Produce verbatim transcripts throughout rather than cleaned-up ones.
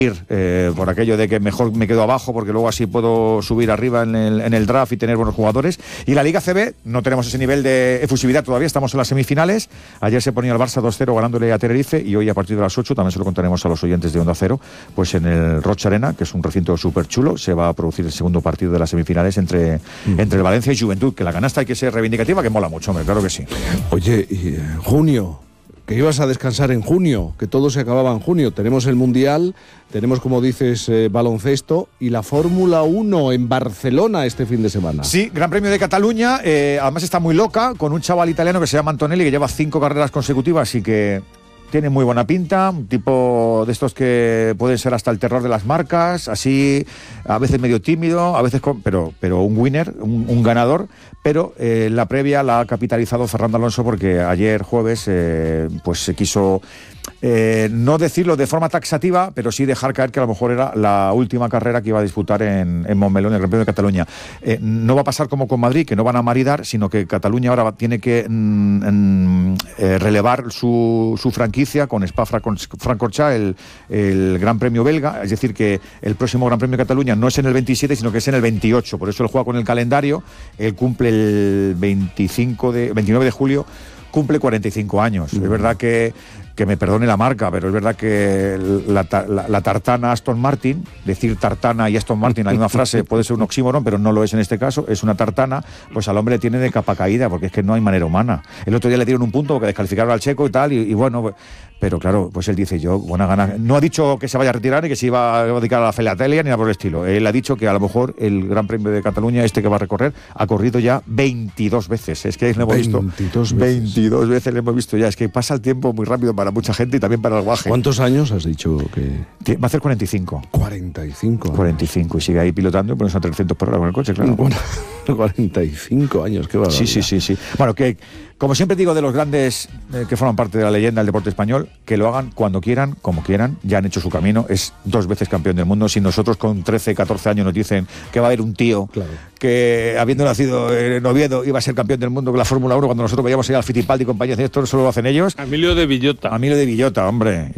Eh, por aquello de que mejor me quedo abajo porque luego así puedo subir arriba en el, en el draft y tener buenos jugadores. Y la Liga C B no tenemos ese nivel de efusividad todavía, estamos en las semifinales. Ayer se ponía el Barça dos cero ganándole a Tenerife y hoy a partir de las ocho, también se lo contaremos a los oyentes de Onda Cero, pues en el Rocha Arena, que es un recinto súper chulo, se va a producir el segundo partido de las semifinales entre, mm. entre el Valencia y Juventud, que la canasta hay que ser reivindicativa, que mola mucho, hombre, claro que sí. Oye, y, eh, junio, que ibas a descansar en junio, que todo se acababa en junio. Tenemos el Mundial, tenemos, como dices, eh, baloncesto y la Fórmula uno en Barcelona este fin de semana. Sí, Gran Premio de Cataluña, eh, además está muy loca, con un chaval italiano que se llama Antonelli, que lleva cinco carreras consecutivas y que tiene muy buena pinta, un tipo de estos que pueden ser hasta el terror de las marcas, así, a veces medio tímido, a veces con, pero, pero un winner, un, un ganador, pero eh, la previa la ha capitalizado Fernando Alonso porque ayer jueves eh, pues se quiso eh, no decirlo de forma taxativa, pero sí dejar caer que a lo mejor era la última carrera que iba a disputar en, en Montmeló, en el Gran Premio de Cataluña. Eh, no va a pasar como con Madrid, que no van a maridar, sino que Cataluña ahora tiene que mm, mm, eh, relevar su, su franquicia con Spa-Francorchamps, el, el Gran Premio belga, es decir que el próximo Gran Premio de Cataluña no es en el veintisiete, sino que es en el veintiocho, por eso él juega con el calendario, él cumple el veinticinco de, veintinueve de julio, cumple cuarenta y cinco años. Mm. Es verdad que, que me perdone la marca, pero es verdad que la, la, la tartana Aston Martin, decir tartana y Aston Martin en la misma frase puede ser un oxímoron, pero no lo es en este caso, es una tartana, pues al hombre le tiene de capa caída, porque es que no hay manera humana. El otro día le dieron un punto porque descalificaron al checo y tal, y, y bueno, pero claro, pues él dice, yo, buena gana, no ha dicho que se vaya a retirar ni que se iba a dedicar a la filatelia ni nada por el estilo. Él ha dicho que a lo mejor el Gran Premio de Cataluña, este que va a recorrer, ha corrido ya veintidós veces. Es que le hemos visto veintidós veces. veintidós veces le hemos visto ya. Es que pasa el tiempo muy rápido para mucha gente y también para el guaje. ¿Cuántos años has dicho que...? Va a hacer cuarenta y cinco. cuarenta y cinco años. cuarenta y cinco, y sigue ahí pilotando y pones a trescientos por hora con el coche, claro. Bueno, cuarenta y cinco años, qué barbaridad. Sí, sí, sí, sí. Bueno, que como siempre digo de los grandes eh, que forman parte de la leyenda del deporte español, que lo hagan cuando quieran, como quieran, ya han hecho su camino, es dos veces campeón del mundo. Si nosotros con trece, catorce años nos dicen que va a haber un tío claro. que habiendo nacido en Oviedo iba a ser campeón del mundo con la Fórmula uno, cuando nosotros veíamos ir al Fittipaldi y compañía, esto solo lo hacen ellos. Emilio de Villota. Emilio de Villota, hombre.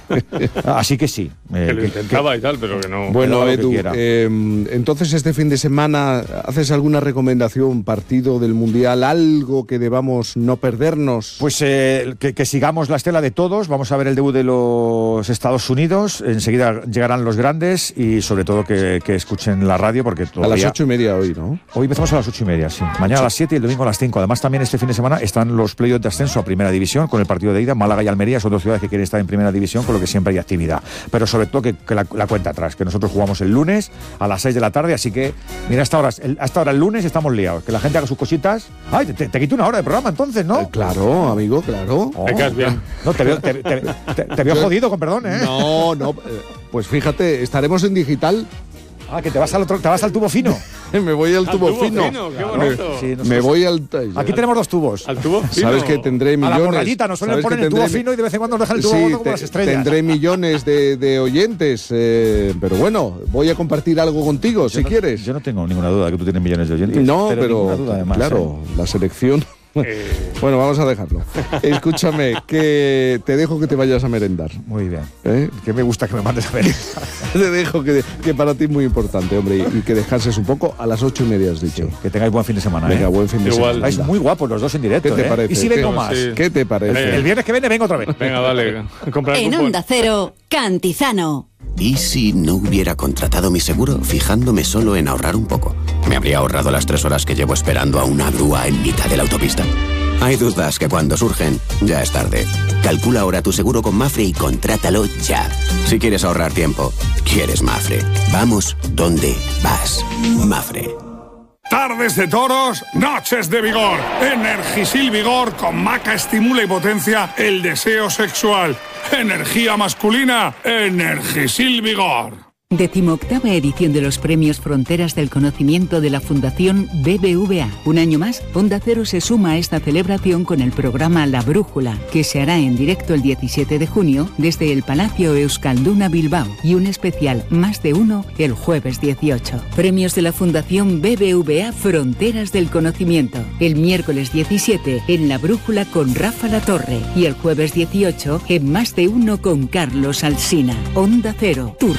Así que sí. Eh, que lo intentaba que, y tal, pero que no. Bueno, Edu, eh, entonces este fin de semana, ¿haces alguna recomendación, partido del Mundial, algo que debamos no perdernos? Pues eh, que, que sigamos la estela de todos. Vamos a ver el debut de los Estados Unidos. Enseguida llegarán los grandes y sobre todo que, que escuchen la radio porque todavía... A las ocho y media hoy, ¿no? Hoy empezamos a las ocho y media, sí. Mañana a las siete y el domingo a las cinco. Además también este fin de semana están los playoffs de ascenso a Primera División con el partido de ida. Málaga y Almería son dos ciudades que quieren estar en Primera División, con lo que siempre hay actividad. Pero sobre todo que, que la, la cuenta atrás, que nosotros jugamos el lunes a las seis de la tarde, así que mira, hasta ahora, hasta ahora el lunes estamos liados. Que la gente haga sus cositas. Ay, te, te, te quito una hora de programa entonces, ¿no? Eh, claro, amigo, claro. Oh, te quedas bien. No, te veo, te, te, te, te veo jodido, con perdón, ¿eh? No, no. Pues fíjate, estaremos en digital. Ah, que te vas al otro, te vas al tubo fino. Me voy al, al tubo, tubo fino. fino. Qué bonito. Sí, nosotros... Me voy al. Aquí tenemos dos tubos. Al tubo fino. Sabes que tendré millones. A la borrallita nos suelen poner el tubo fino y de vez en cuando nos dejan el tubo sí, gordo como te, las estrellas. Tendré millones de, de oyentes, eh, pero bueno, voy a compartir algo contigo yo si no, quieres. Yo no tengo ninguna duda de que tú tienes millones de oyentes. No, pero, pero duda, además, claro, ¿eh? La selección. Eh... Bueno, vamos a dejarlo. Escúchame, que te dejo que te vayas a merendar. Muy bien. ¿Eh? Que me gusta que me mandes a merendar. Te dejo que, que para ti es muy importante, hombre, y, y que descanses un poco. A las ocho y media has dicho. Sí, que tengáis buen fin de semana. Venga, ¿eh? buen fin de Igual. semana. Vais muy guapos los dos en directo. ¿Qué te ¿eh? parece? Y si vengo más. Sí. ¿Qué te parece? Eh. El viernes que viene vengo otra vez. Venga, dale. En Onda Cero, Cantizano. ¿Y si no hubiera contratado mi seguro fijándome solo en ahorrar un poco? ¿Me habría ahorrado las tres horas que llevo esperando a una grúa en mitad de la autopista? Hay dudas que cuando surgen, ya es tarde. Calcula ahora tu seguro con Mafre y contrátalo ya. Si quieres ahorrar tiempo, quieres Mafre. Vamos donde vas. Mafre. Tardes de toros, noches de vigor. Energisil Vigor con Maca estimula y potencia el deseo sexual. Energía masculina, Energisil Vigor. Decimoctava edición de los premios Fronteras del Conocimiento de la Fundación B B V A. Un año más, Onda Cero se suma a esta celebración con el programa La Brújula, que se hará en directo el diecisiete de junio desde el Palacio Euskalduna Bilbao, y un especial Más de Uno el jueves dieciocho. Premios de la Fundación B B V A Fronteras del Conocimiento. El miércoles diecisiete en La Brújula con Rafa Latorre y el jueves dieciocho en Más de Uno con Carlos Alsina. Onda Cero, tu